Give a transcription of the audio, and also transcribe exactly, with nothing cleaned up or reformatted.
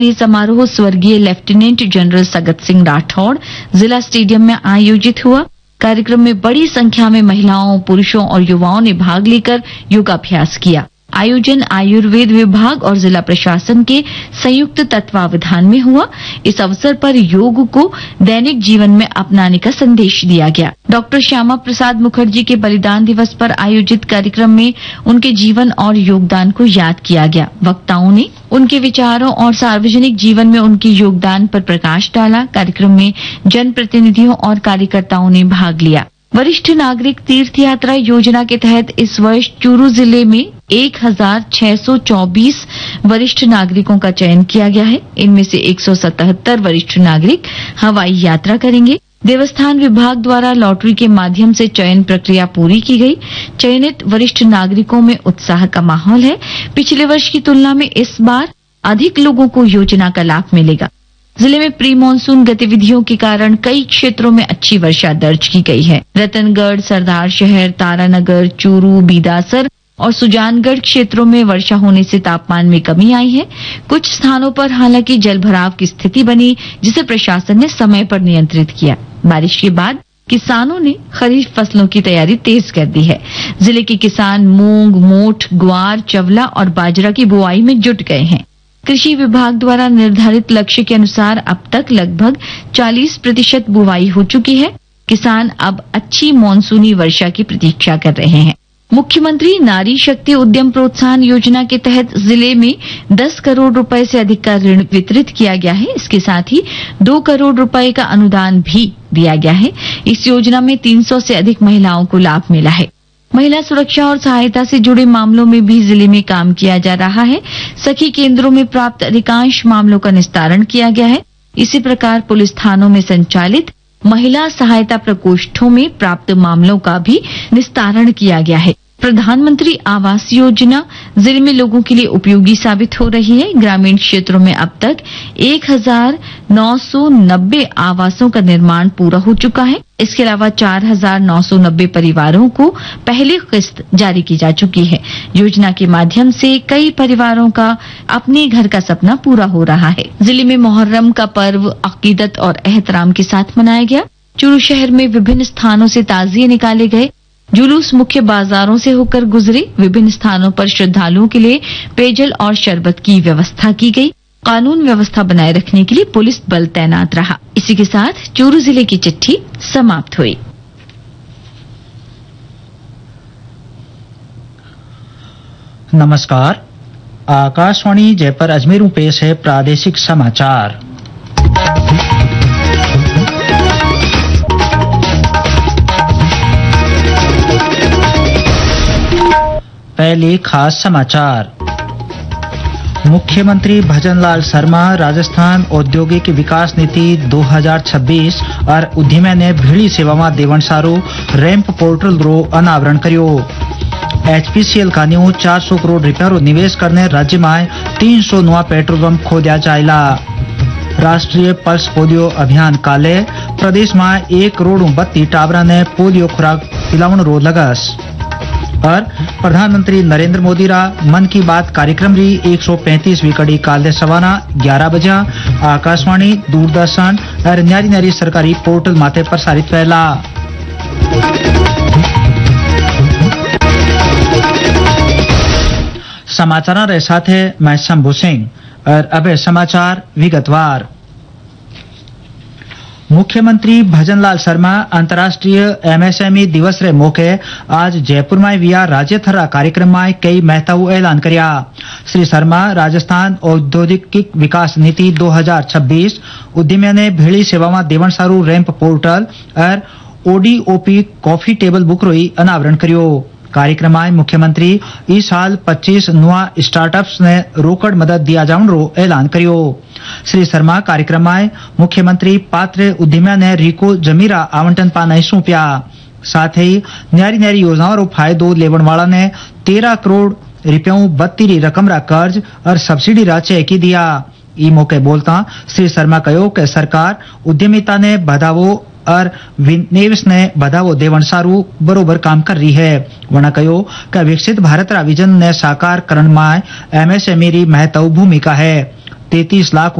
ये समारोह स्वर्गीय लेफ्टिनेंट जनरल सगत सिंह राठौड़ जिला स्टेडियम में आयोजित हुआ। कार्यक्रम में बड़ी संख्या में महिलाओं, पुरुषों और युवाओं ने भाग लेकर योगाभ्यास किया। आयोजन आयुर्वेद विभाग और जिला प्रशासन के संयुक्त तत्वावधान में हुआ। इस अवसर पर योग को दैनिक जीवन में अपनाने का संदेश दिया गया। डॉक्टर श्यामा प्रसाद मुखर्जी के बलिदान दिवस पर आयोजित कार्यक्रम में उनके जीवन और योगदान को याद किया गया। वक्ताओं ने उनके विचारों और सार्वजनिक जीवन में उनके योगदान पर प्रकाश डाला। कार्यक्रम में जनप्रतिनिधियों और कार्यकर्ताओं ने भाग लिया। वरिष्ठ नागरिक तीर्थ यात्रा योजना के तहत इस वर्ष चूरू जिले में एक हजार छह सौ चौबीस वरिष्ठ नागरिकों का चयन किया गया है। इनमें से एक सौ सतहत्तर वरिष्ठ नागरिक हवाई यात्रा करेंगे। देवस्थान विभाग द्वारा लॉटरी के माध्यम से चयन प्रक्रिया पूरी की गई। चयनित वरिष्ठ नागरिकों में उत्साह का माहौल है। पिछले वर्ष की तुलना में इस बार अधिक लोगों को योजना का लाभ मिलेगा। जिले में प्री मानसून गतिविधियों के कारण कई क्षेत्रों में अच्छी वर्षा दर्ज की गई है। रतनगढ़, सरदार शहर, तारानगर, चूरू, बीदासर और सुजानगढ़ क्षेत्रों में वर्षा होने से तापमान में कमी आई है। कुछ स्थानों पर हालांकि जलभराव की स्थिति बनी, जिसे प्रशासन ने समय पर नियंत्रित किया। बारिश के बाद किसानों ने खरीफ फसलों की तैयारी तेज कर दी है। जिले के किसान मूंग, मोठ, ग्वार, चवला और बाजरा की बुआई में जुट गए हैं। कृषि विभाग द्वारा निर्धारित लक्ष्य के अनुसार अब तक लगभग चालीस प्रतिशत बुवाई हो चुकी है। किसान अब अच्छी मानसूनी वर्षा की प्रतीक्षा कर रहे हैं। मुख्यमंत्री नारी शक्ति उद्यम प्रोत्साहन योजना के तहत जिले में दस करोड़ रुपए से अधिक का ऋण वितरित किया गया है। इसके साथ ही दो करोड़ रुपए का अनुदान भी दिया गया है। इस योजना में तीन सौ से अधिक महिलाओं को लाभ मिला है। महिला सुरक्षा और सहायता से जुड़े मामलों में भी जिले में काम किया जा रहा है। सखी केंद्रों में प्राप्त अधिकांश मामलों का निस्तारण किया गया है। इसी प्रकार पुलिस थानों में संचालित महिला सहायता प्रकोष्ठों में प्राप्त मामलों का भी निस्तारण किया गया है। प्रधानमंत्री आवास योजना जिले में लोगों के लिए उपयोगी साबित हो रही है। ग्रामीण क्षेत्रों में अब तक एक हजार नौ सौ नब्बे आवासों का निर्माण पूरा हो चुका है। इसके अलावा चार हजार नौ सौ नब्बे परिवारों को पहली किस्त जारी की जा चुकी है। योजना के माध्यम से कई परिवारों का अपने घर का सपना पूरा हो रहा है। जिले में मुहर्रम का पर्व अकीदत और एहतराम के साथ मनाया गया। चूरू शहर में विभिन्न स्थानों से ताजिए निकाले गए। जुलूस मुख्य बाजारों से होकर गुजरे। विभिन्न स्थानों पर श्रद्धालुओं के लिए पेयजल और शरबत की व्यवस्था की गई। कानून व्यवस्था बनाए रखने के लिए पुलिस बल तैनात रहा। इसी के साथ चूरू जिले की चिट्ठी समाप्त हुई। नमस्कार, आकाशवाणी जयपुर अजमेर में पेश है प्रादेशिक समाचार। पहले खास समाचार। मुख्यमंत्री भजनलाल शर्मा राजस्थान औद्योगिक विकास नीति दो हजार छब्बीस और उद्यमी ने भीड़ी सेवा में देवनसारू रैंप पोर्टल रो अनावरण करियो। एचपीसीएल का न्यू चार सौ करोड़ रुपया रो निवेश करने राज्य में तीन सौ नवा पेट्रोल पंप खोदा जायला। राष्ट्रीय पल्स पोलियो अभियान काले प्रदेश में एक करोड़ बत्ती टाबरा ने पोलियो खुराक पिलावन रो लगस। और प्रधानमंत्री नरेंद्र मोदी रा मन की बात कार्यक्रम री एक सौ पैंतीसवीं कड़ी काल सवाना ग्यारह बजा आकाशवाणी, दूरदर्शन और न्यारी न्यारी सरकारी पोर्टल माथे प्रसारित फैला। समाचार रे साथ है मैं शंभू सिंह और अब समाचार विगतवार। मुख्यमंत्री भजनलाल शर्मा अंतर्राष्ट्रीय एमएसएमई दिवस रे मौके आज जयपुर में विया राज्य थरा कार्यक्रम में कई महत्वपूर्ण ऐलान करिया। श्री शर्मा राजस्थान औद्योगिक विकास नीति दो हजार छब्बीस उद्यमियों ने भीड़ी सेवा में देवनसारू रैंप पोर्टल और ओडीओपी कॉफी टेबल बुक रोई अनावरण करियो। कार्यक्रम में मुख्यमंत्री इस साल पच्चीस नुआ स्टार्टअप्स ने रोकड़ मदद दिया जाऊन रो ऐलान करियो। श्री शर्मा कार्यक्रम में मुख्यमंत्री पात्र उद्यमियों ने रिको जमीरा आवंटन पाना सौंपया। साथ ही न्यारी न्यारी योजनाओं रो फायदो लेवन वाला ने तेरह करोड़ रुपयों बत्तीरी रकम रा कर्ज और सब्सिडी रा चेक दिया। ई मौके बोलता श्री शर्मा कहो कि सरकार उद्यमिता ने बढ़ावो और निवेश ने बढ़ावो देवन सारू बरोबर काम कर रही है। वना कहो कि विकसित भारत रा विजन ने साकार करण में एमएसएमई री महत्व भूमिका है। तैतीस लाख